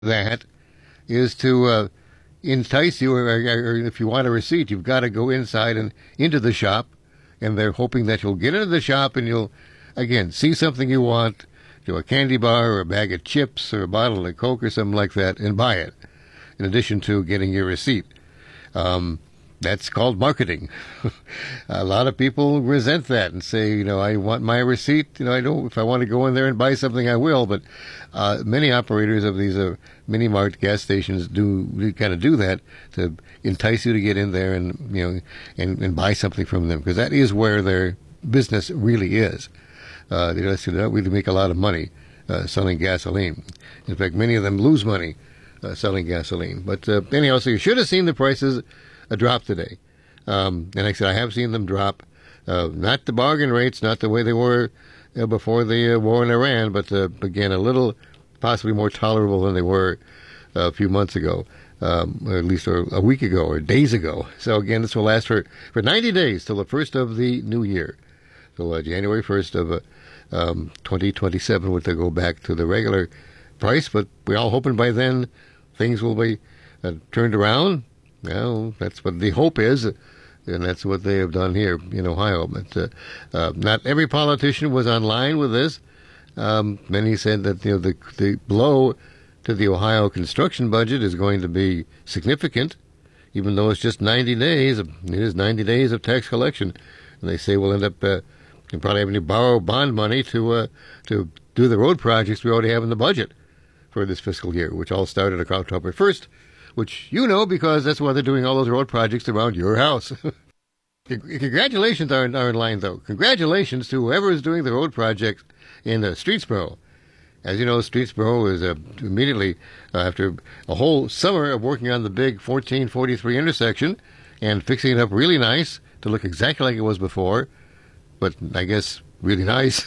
that is to entice you, or if you want a receipt, you've got to go inside and into the shop, and they're hoping that you'll get into the shop and you'll, again, see something you want, a candy bar or a bag of chips or a bottle of Coke or something like that, and buy it, in addition to getting your receipt. That's called marketing. A lot of people resent that and say, I want my receipt. I don't. If I want to go in there and buy something, I will. But many operators of these mini mart gas stations do kind of do that to entice you to get in there and and buy something from them, because that is where their business really is. They don't really make a lot of money selling gasoline. In fact, many of them lose money selling gasoline. But anyhow, so you should have seen the prices drop today. And like I said, I have seen them drop. Not the bargain rates, not the way they were before the war in Iran, but again, a little possibly more tolerable than they were a few months ago, or at least a week ago or days ago. So again, this will last for 90 days till the first of the new year. So January 1st of 2027 would go back to the regular price, but we're all hoping by then things will be turned around. Well, that's what the hope is, and that's what they have done here in Ohio. But not every politician was on line with this. Many said that the blow to the Ohio construction budget is going to be significant, even though it's just 90 days. It is 90 days of tax collection, and they say we'll end up probably having to borrow bond money to do the road projects we already have in the budget for this fiscal year, which all started on October 1st. Which because that's why they're doing all those road projects around your house. Congratulations are in line, though. Congratulations to whoever is doing the road projects in Streetsboro. As you know, Streetsboro is immediately after a whole summer of working on the big 1443 intersection and fixing it up really nice to look exactly like it was before, but I guess really nice.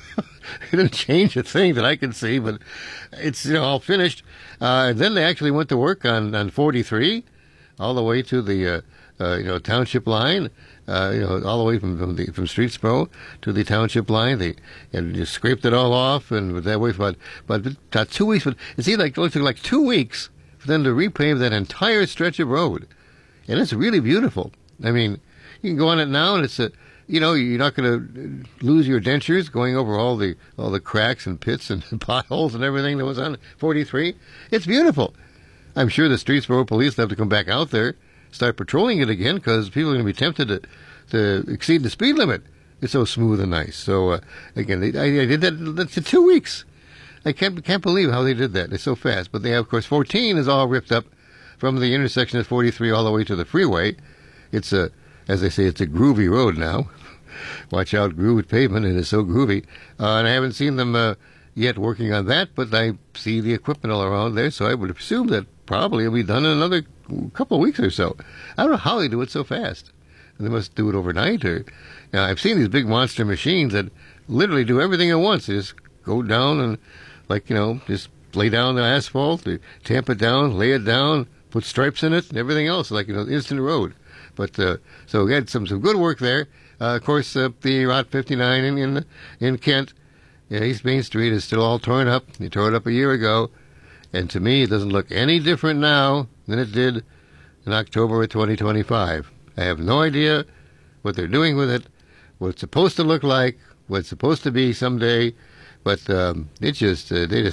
It didn't change a thing that I can see, but it's all finished. And then they actually went to work on 43, all the way to the township line, all the way from Streetsboro to the township line. And just scraped it all off, and that way for about 2 weeks. But it seemed like it took like 2 weeks for them to repave that entire stretch of road, and it's really beautiful. I mean, you can go on it now, and it's you're not going to lose your dentures going over all the cracks and pits and potholes and everything that was on 43. It's beautiful. I'm sure the Streetsboro police will have to come back out there, start patrolling it again, because people are going to be tempted to exceed the speed limit. It's so smooth and nice. So again, I did that in 2 weeks. I can't believe how they did that. It's so fast. But they have, of course, 14 is all ripped up from the intersection of 43 all the way to the freeway. It's as they say, it's a groovy road now. Watch out, grooved pavement. It is so groovy. And I haven't seen them yet working on that, but I see the equipment all around there, so I would assume that probably it'll be done in another couple of weeks or so. I don't know how they do it so fast. They must do it overnight. I've seen these big monster machines that literally do everything at once. They just go down and, just lay down the asphalt, they tamp it down, lay it down, put stripes in it, and everything else, instant road. But so we had some good work there. Of course, the Route 59 in Kent, East Main Street is still all torn up. They tore it up a year ago, and to me, it doesn't look any different now than it did in October of 2025. I have no idea what they're doing with it, what it's supposed to look like, what it's supposed to be someday, but they're just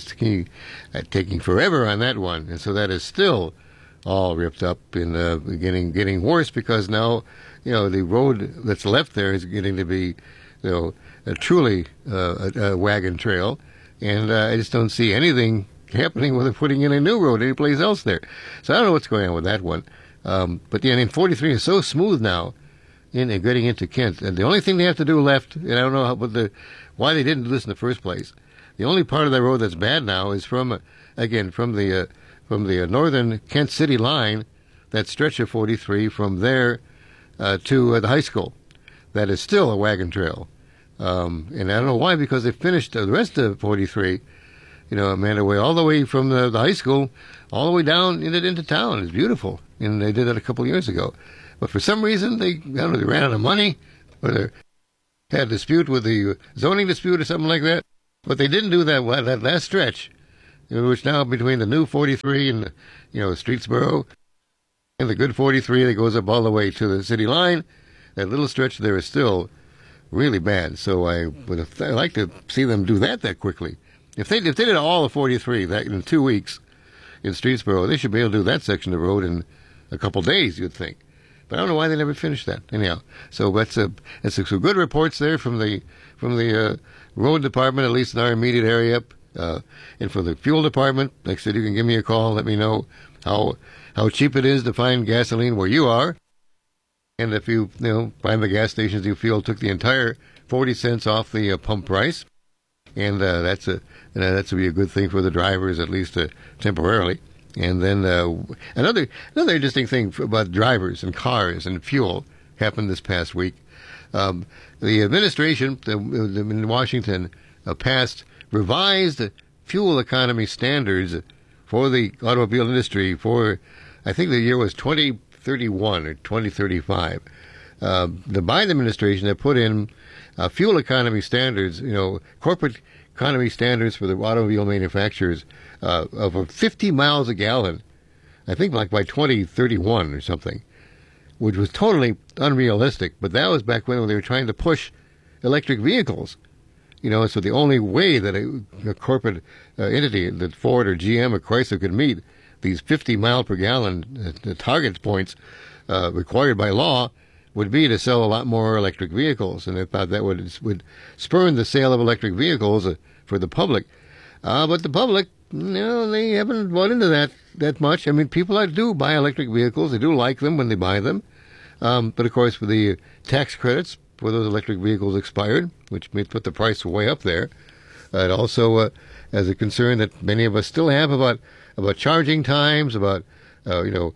taking forever on that one, and so that is still all ripped up and getting worse, because now the road that's left there is getting to be truly a wagon trail, and I just don't see anything happening with putting in a new road anyplace else there. So I don't know what's going on with that one. But in 43 is so smooth now in getting into Kent, and the only thing they have to do left, and I don't know why they didn't do this in the first place. The only part of the road that's bad now is from the northern Kent City line, that stretch of 43 from there to the high school. That is still a wagon trail. And I don't know why, because they finished the rest of 43, Amanda Way, all the way from the high school, all the way down into town. It's beautiful. And they did that a couple of years ago. But for some reason, they ran out of money, or they had a dispute with the zoning dispute or something like that. But they didn't do that last stretch. which now between the new 43 and Streetsboro and the good 43 that goes up all the way to the city line, that little stretch there is still really bad. So I would like to see them do that quickly. If they did all of 43 that in 2 weeks in Streetsboro, they should be able to do that section of the road in a couple days, you'd think. But I don't know why they never finished that. Anyhow, so that's some good reports there from the road department, at least in our immediate area, and for the fuel department. Like I said, you can give me a call. Let me know how cheap it is to find gasoline where you are, and if you find the gas stations you feel took the entire 40 cents off the pump price, and that's to be a good thing for the drivers, at least temporarily. And then another interesting thing about drivers and cars and fuel happened this past week. The administration in Washington passed revised fuel economy standards for the automobile industry for, I think the year was 2031 or 2035. The Biden administration had put in fuel economy standards, corporate economy standards for the automobile manufacturers of 50 miles a gallon, I think like by 2031 or something, which was totally unrealistic. But that was back when they were trying to push electric vehicles. So the only way that a corporate entity, that Ford or GM or Chrysler, could meet these 50 mile per gallon target points required by law would be to sell a lot more electric vehicles. And they thought that would spurn the sale of electric vehicles for the public. But the public, they haven't bought into that much. I mean, people do buy electric vehicles. They do like them when they buy them. But of course, with the tax credits for those electric vehicles expired, which may put the price way up there. It also has a concern that many of us still have about charging times, about the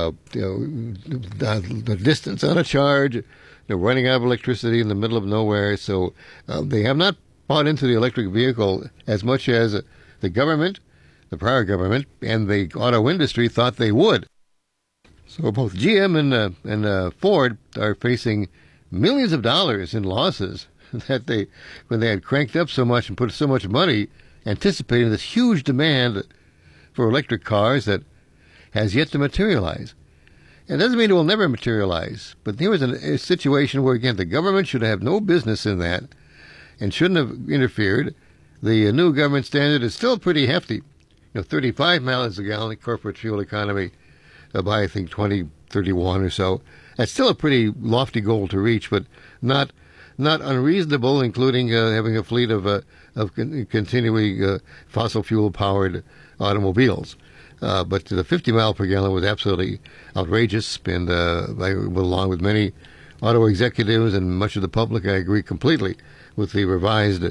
distance on a charge, running out of electricity in the middle of nowhere. So they have not bought into the electric vehicle as much as the government, the prior government, and the auto industry thought they would. So both GM and Ford are facing millions of dollars in losses that when they had cranked up so much and put so much money anticipating this huge demand for electric cars that has yet to materialize. It doesn't mean it will never materialize, but here was a situation where, again, the government should have no business in that and shouldn't have interfered. The new government standard is still pretty hefty. 35 miles a gallon corporate fuel economy by, I think, 2031 or so. That's still a pretty lofty goal to reach, but not unreasonable, including having a fleet of continuing fossil fuel powered automobiles. But the 50 mile per gallon was absolutely outrageous, and along with many auto executives and much of the public, I agree completely with the revised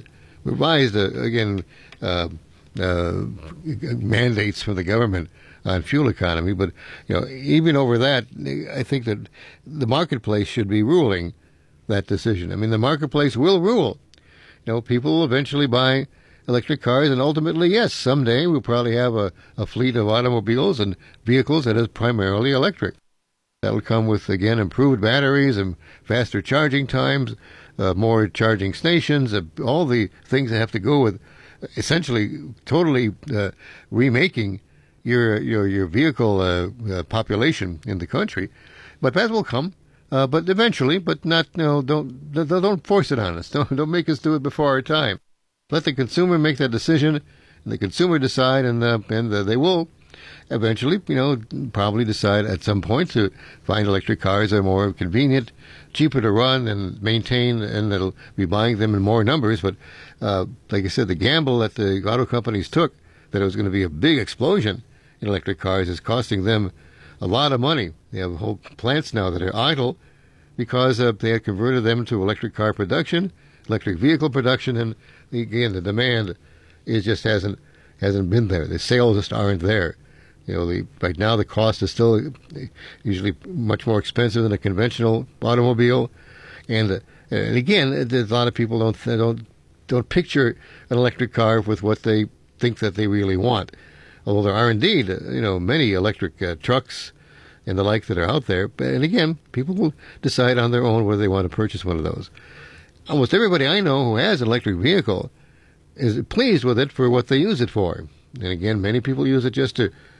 mandates from the government on fuel economy. But even over that, I think that the marketplace should be ruling that decision. I mean, the marketplace will rule. People will eventually buy electric cars, and ultimately, yes, someday we'll probably have a fleet of automobiles and vehicles that is primarily electric. That will come with, again, improved batteries and faster charging times, more charging stations, all the things that have to go with essentially totally remaking your vehicle population in the country. But that will come. But eventually, but not, don't force it on us. Don't make us do it before our time. Let the consumer make that decision, and the consumer decide, and they will eventually, probably decide at some point to find electric cars are more convenient, cheaper to run and maintain, and they'll be buying them in more numbers. But like I said, the gamble that the auto companies took, that it was going to be a big explosion in electric cars, is costing them a lot of money. They have whole plants now that are idle because they had converted them to electric car production, electric vehicle production, and again, the demand just hasn't been there. The sales just aren't there. Right now the cost is still usually much more expensive than a conventional automobile, and again, there's a lot of people don't picture an electric car with what they think that they really want. Although there are indeed, many electric trucks and the like that are out there. And again, people will decide on their own whether they want to purchase one of those. Almost everybody I know who has an electric vehicle is pleased with it for what they use it for. And again, many people use it just to